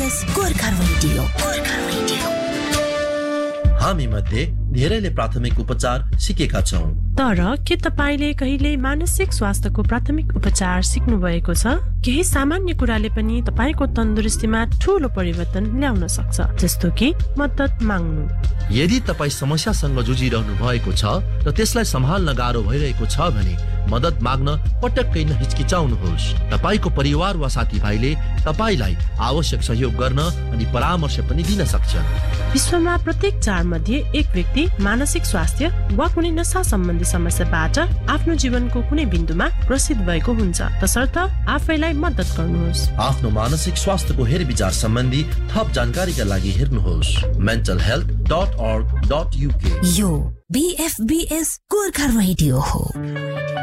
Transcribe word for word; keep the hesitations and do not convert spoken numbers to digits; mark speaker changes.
Speaker 1: S Gorkha radio Gorkha radio.
Speaker 2: हामी मध्ये धेरैले प्राथमिक उपचार सिकेका छौं,
Speaker 3: तर के तपाईले कहिले मानसिक स्वास्थ्यको प्राथमिक उपचार सिक्नु भएको छ? केही सामान्य कुराले पनि तपाईको तन्दुरुस्तीमा ठूलो परिवर्तन ल्याउन सक्छ, जस्तो कि मद्दत माग्नु।
Speaker 2: यदि तपाई समस्यासँग जुझिरहनु भएको छ र त्यसलाई सम्हाल्न गाह्रो भइरहेको छ भने मद्दत माग्न पटक्कै नहिचकिचाउनुहोस्। तपाईको परिवार वा साथीभाइले तपाईलाई आवश्यक सहयोग गर्न अनि परामर्श पनि दिन सक्छन्।
Speaker 3: विश्वमा प्रत्येक चार मध्ये एक व्यक्ति मानसिक स्वास्थ्य वा कुनै नशा सम्बन्धी समस्याबाट आफ्नो जीवनको कुनै बिन्दुमा ग्रसित भएको हुन्छ, तसर्थ आफैलाई मद्दत गर्नुहोस्।
Speaker 2: आफ्नो मानसिक स्वास्थ्यको हेरविचार सम्बन्धी थप जानकारीका लागि हेर्नुहोस् mental health dot org dot uk।
Speaker 1: यो be F be S Gorkha radio हो।